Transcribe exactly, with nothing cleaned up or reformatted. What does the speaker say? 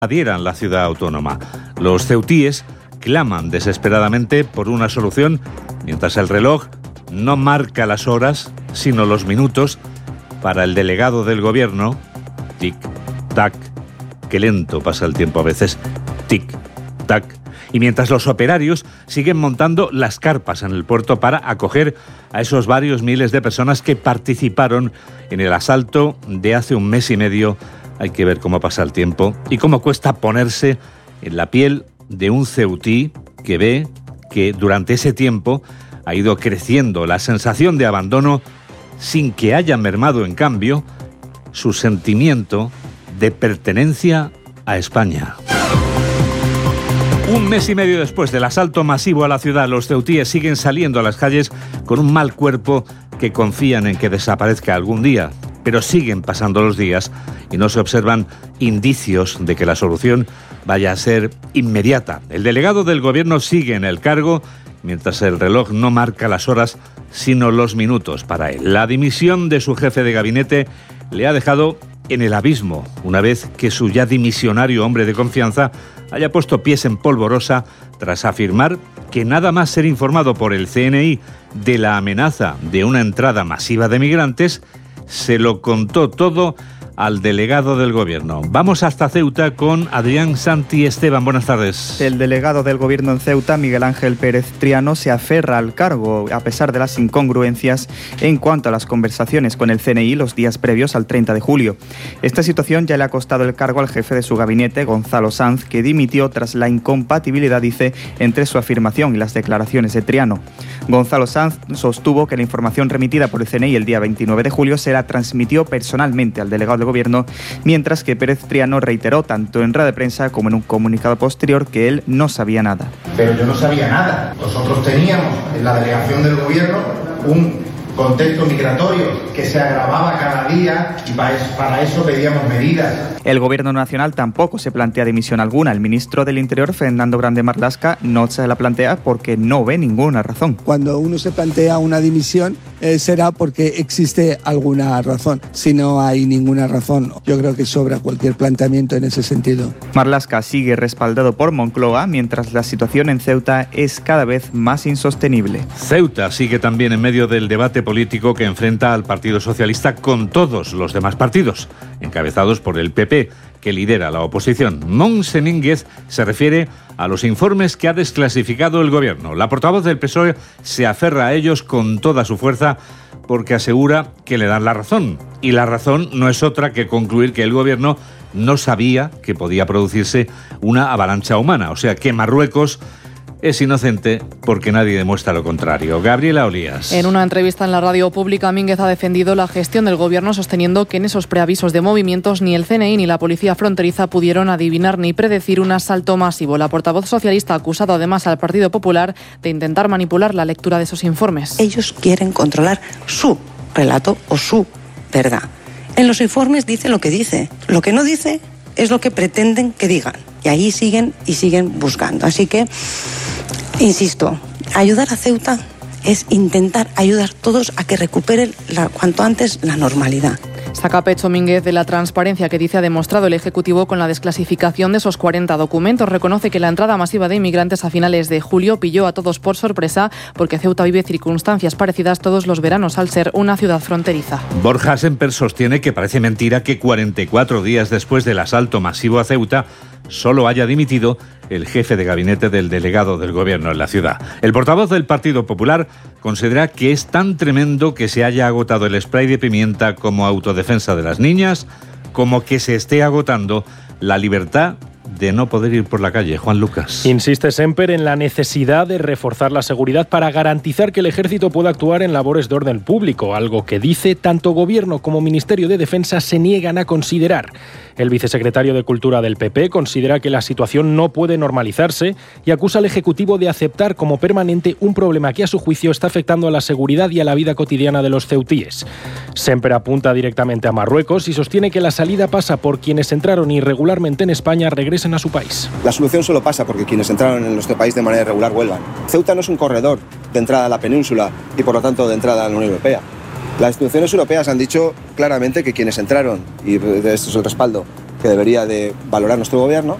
adhieran la ciudad autónoma. Los ceutíes claman desesperadamente por una solución, mientras el reloj no marca las horas, sino los minutos. Para el delegado del gobierno, tic-tac, qué lento pasa el tiempo a veces, tic-tac. Y mientras los operarios siguen montando las carpas en el puerto para acoger a esos varios miles de personas que participaron en el asalto de hace un mes y medio. Hay que ver cómo pasa el tiempo y cómo cuesta ponerse en la piel de un ceutí que ve que durante ese tiempo ha ido creciendo la sensación de abandono sin que haya mermado, en cambio, su sentimiento de pertenencia a España. Un mes y medio después del asalto masivo a la ciudad, los ceutíes siguen saliendo a las calles con un mal cuerpo que confían en que desaparezca algún día. Pero siguen pasando los días y no se observan indicios de que la solución vaya a ser inmediata. El delegado del gobierno sigue en el cargo, mientras el reloj no marca las horas, sino los minutos para él. La dimisión de su jefe de gabinete le ha dejado en el abismo, una vez que su ya dimisionario hombre de confianza haya puesto pies en polvorosa tras afirmar que nada más ser informado por el C N I de la amenaza de una entrada masiva de migrantes, se lo contó todo al delegado del gobierno. Vamos hasta Ceuta con Adrián Santi Esteban. Buenas tardes. El delegado del gobierno en Ceuta, Miguel Ángel Pérez Triano, se aferra al cargo a pesar de las incongruencias en cuanto a las conversaciones con el C N I los días previos al treinta de julio. Esta situación ya le ha costado el cargo al jefe de su gabinete, Gonzalo Sanz, que dimitió tras la incompatibilidad, dice, entre su afirmación y las declaraciones de Triano. Gonzalo Sanz sostuvo que la información remitida por el C N I el día veintinueve de julio se la transmitió personalmente al delegado del gobierno, mientras que Pérez Triano reiteró tanto en rueda de prensa como en un comunicado posterior que él no sabía nada. Pero yo no sabía nada. Nosotros teníamos en la delegación del gobierno un contexto migratorio que se agravaba cada día y para eso pedíamos medidas. El gobierno nacional tampoco se plantea dimisión alguna. El ministro del Interior, Fernando Grande Marlaska, no se la plantea porque no ve ninguna razón. Cuando uno se plantea una dimisión eh, será porque existe alguna razón. Si no hay ninguna razón, yo creo que sobra cualquier planteamiento en ese sentido. Marlaska sigue respaldado por Moncloa, mientras la situación en Ceuta es cada vez más insostenible. Ceuta sigue también en medio del debate político que enfrenta al Partido Socialista con todos los demás partidos, encabezados por el P P, que lidera la oposición. Montse Mínguez se refiere a los informes que ha desclasificado el gobierno. La portavoz del P S O E se aferra a ellos con toda su fuerza porque asegura que le dan la razón. Y la razón no es otra que concluir que el gobierno no sabía que podía producirse una avalancha humana. O sea, que Marruecos es inocente porque nadie demuestra lo contrario. Gabriela Olías. En una entrevista en la radio pública, Mínguez ha defendido la gestión del gobierno, sosteniendo que en esos preavisos de movimientos ni el C N I ni la policía fronteriza pudieron adivinar ni predecir un asalto masivo. La portavoz socialista ha acusado además al Partido Popular de intentar manipular la lectura de esos informes. Ellos quieren controlar su relato o su verdad. En los informes dice lo que dice. Lo que no dice es lo que pretenden que digan. Y ahí siguen y siguen buscando. Así que, insisto, ayudar a Ceuta es intentar ayudar todos a que recuperen la, cuanto antes la normalidad. Saca pecho Mínguez de la transparencia que dice ha demostrado el Ejecutivo con la desclasificación de esos cuarenta documentos. Reconoce que la entrada masiva de inmigrantes a finales de julio pilló a todos por sorpresa porque Ceuta vive circunstancias parecidas todos los veranos al ser una ciudad fronteriza. Borja Semper sostiene que parece mentira que cuarenta y cuatro días después del asalto masivo a Ceuta solo haya dimitido el jefe de gabinete del delegado del gobierno en la ciudad. El portavoz del Partido Popular considera que es tan tremendo que se haya agotado el spray de pimienta como autodefensa de las niñas, como que se esté agotando la libertad de no poder ir por la calle. Juan Lucas. Insiste Semper en la necesidad de reforzar la seguridad para garantizar que el ejército pueda actuar en labores de orden público, algo que dice tanto Gobierno como Ministerio de Defensa se niegan a considerar. El vicesecretario de Cultura del P P considera que la situación no puede normalizarse y acusa al Ejecutivo de aceptar como permanente un problema que a su juicio está afectando a la seguridad y a la vida cotidiana de los ceutíes. Semper apunta directamente a Marruecos y sostiene que la salida pasa por quienes entraron irregularmente en España regresen a su país. La solución solo pasa porque quienes entraron en nuestro país de manera irregular vuelvan. Ceuta no es un corredor de entrada a la península y por lo tanto de entrada a la Unión Europea. Las instituciones europeas han dicho claramente que quienes entraron, y de esto es el respaldo que debería de valorar nuestro gobierno.